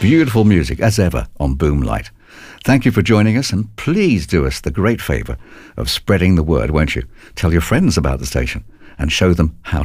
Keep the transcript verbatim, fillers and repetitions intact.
Beautiful music, as ever, on Boomlight. Thank you for joining us, and please do us the great favour of spreading the word, won't you? Tell your friends about the station and show them how